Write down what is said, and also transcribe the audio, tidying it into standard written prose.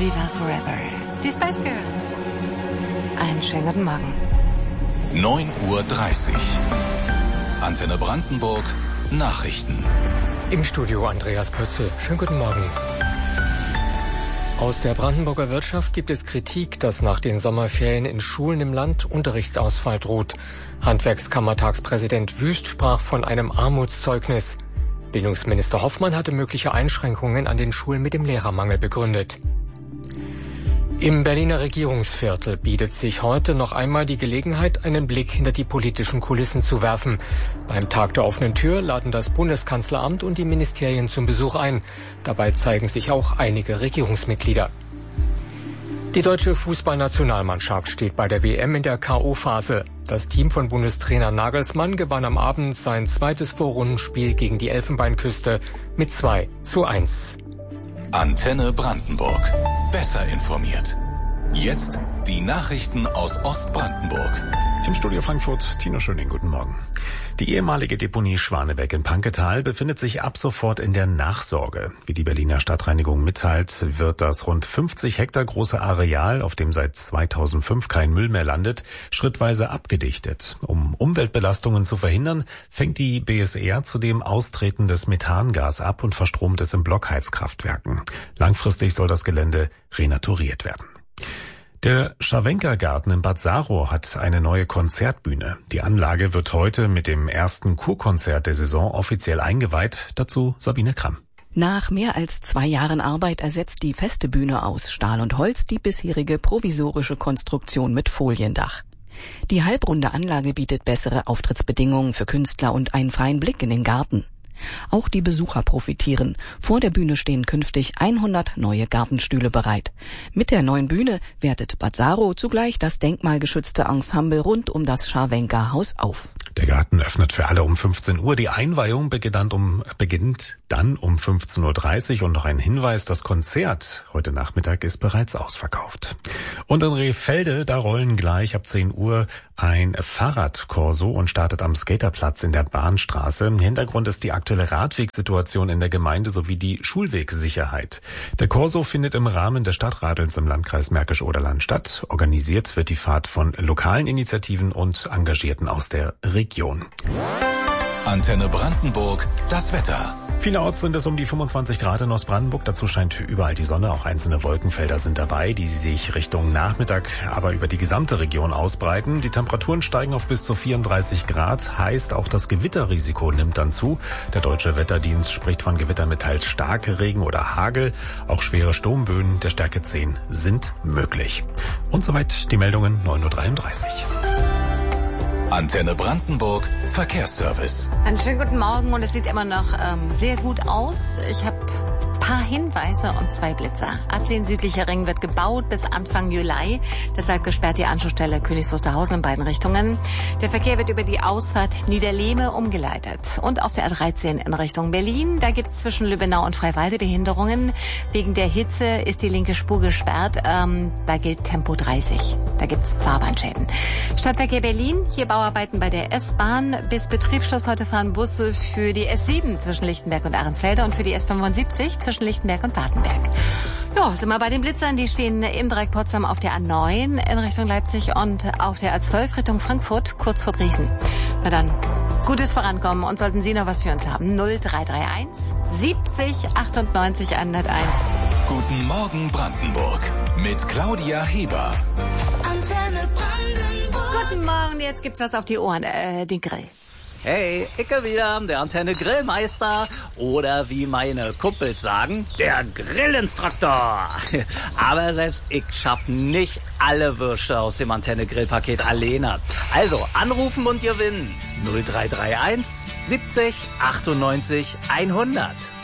Viva Forever. Die Spice Girls. Einen schönen guten Morgen. 9:30 Uhr. Antenne Brandenburg. Nachrichten. Im Studio Andreas Pötzel. Schönen guten Morgen. Aus der Brandenburger Wirtschaft gibt es Kritik, dass nach den Sommerferien in Schulen im Land Unterrichtsausfall droht. Handwerkskammertagspräsident Wüst sprach von einem Armutszeugnis. Bildungsminister Hoffmann hatte mögliche Einschränkungen an den Schulen mit dem Lehrermangel begründet. Im Berliner Regierungsviertel bietet sich heute noch einmal die Gelegenheit, einen Blick hinter die politischen Kulissen zu werfen. Beim Tag der offenen Tür laden das Bundeskanzleramt und die Ministerien zum Besuch ein. Dabei zeigen sich auch einige Regierungsmitglieder. Die deutsche Fußballnationalmannschaft steht bei der WM in der K.O.-Phase. Das Team von Bundestrainer Nagelsmann gewann am Abend sein zweites Vorrundenspiel gegen die Elfenbeinküste mit 2:1. Antenne Brandenburg. Besser informiert. Jetzt die Nachrichten aus Ostbrandenburg. Im Studio Frankfurt, Tino Schöning, guten Morgen. Die ehemalige Deponie Schwanebeck in Panketal befindet sich ab sofort in der Nachsorge. Wie die Berliner Stadtreinigung mitteilt, wird das rund 50 Hektar große Areal, auf dem seit 2005 kein Müll mehr landet, schrittweise abgedichtet. Um Umweltbelastungen zu verhindern, fängt die BSR zudem Austreten des Methangas ab und verstromt es in Blockheizkraftwerken. Langfristig soll das Gelände renaturiert werden. Der Scharwenker-Garten in Bad Saro hat eine neue Konzertbühne. Die Anlage wird heute mit dem ersten Kurkonzert der Saison offiziell eingeweiht. Dazu Sabine Kramm. Nach mehr als 2 Jahren Arbeit ersetzt die feste Bühne aus Stahl und Holz die bisherige provisorische Konstruktion mit Foliendach. Die halbrunde Anlage bietet bessere Auftrittsbedingungen für Künstler und einen freien Blick in den Garten. Auch die Besucher profitieren. Vor der Bühne stehen künftig 100 neue Gartenstühle bereit. Mit der neuen Bühne wertet Bad Saro zugleich das denkmalgeschützte Ensemble rund um das Scharwenker-Haus auf. Der Garten öffnet für alle um 15 Uhr. Die Einweihung beginnt dann um 15:30 Uhr. Und noch ein Hinweis, das Konzert heute Nachmittag ist bereits ausverkauft. Und in Rehfelde, da rollen gleich ab 10 Uhr ein Fahrradkorso und startet am Skaterplatz in der Bahnstraße. Im Hintergrund ist die aktuelle Radwegsituation in der Gemeinde sowie die Schulwegsicherheit. Der Korso findet im Rahmen des Stadtradelns im Landkreis Märkisch-Oderland statt. Organisiert wird die Fahrt von lokalen Initiativen und Engagierten aus der Region. Antenne Brandenburg, das Wetter. Vielerorts sind es um die 25 Grad in Ostbrandenburg. Dazu scheint überall die Sonne. Auch einzelne Wolkenfelder sind dabei, die sich Richtung Nachmittag aber über die gesamte Region ausbreiten. Die Temperaturen steigen auf bis zu 34 Grad. Heißt, auch das Gewitterrisiko nimmt dann zu. Der Deutsche Wetterdienst spricht von Gewittern mit teils Starkregen oder Hagel. Auch schwere Sturmböen der Stärke 10 sind möglich. Und soweit die Meldungen 9:33 Uhr. Antenne Brandenburg, Verkehrsservice. Einen schönen guten Morgen und es sieht immer noch sehr gut aus. Ich habe ein paar Hinweise und 2 Blitzer. A10 südlicher Ring wird gebaut bis Anfang Juli. Deshalb gesperrt die Anschlussstelle Königs Wusterhausen in beiden Richtungen. Der Verkehr wird über die Ausfahrt Niederlehme umgeleitet. Und auf der A13 in Richtung Berlin. Da gibt es zwischen Lübbenau und Freiwalde Behinderungen. Wegen der Hitze ist die linke Spur gesperrt. Da gilt Tempo 30. Da gibt es Fahrbahnschäden. Stadtverkehr Berlin. Hier Bauarbeiten bei der S-Bahn. Bis Betriebsschluss heute fahren Busse für die S7 zwischen Lichtenberg und Ahrensfelde und für die S75 zwischen Lichtenberg und Wartenberg. Ja, sind wir bei den Blitzern. Die stehen im Dreieck Potsdam auf der A9 in Richtung Leipzig und auf der A12 Richtung Frankfurt, kurz vor Briesen. Na dann, gutes Vorankommen. Und sollten Sie noch was für uns haben, 0331 70 98 101. Guten Morgen Brandenburg mit Claudia Heber. Antenne Brandenburg. Guten Morgen, jetzt gibt's was auf die Ohren, den Grill. Hey, Icke wieder, der Antenne Grillmeister oder wie meine Kumpels sagen, der Grillinstruktor. Aber selbst ich schaff nicht alle Würste aus dem Antenne Grillpaket alleine. Also anrufen und gewinnen. 0331 70 98 100.